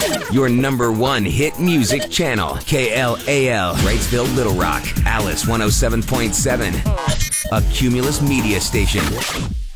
Your #1 hit music channel, KLAL, Wrightsville, Little Rock, Alice 107.7, a Cumulus media station.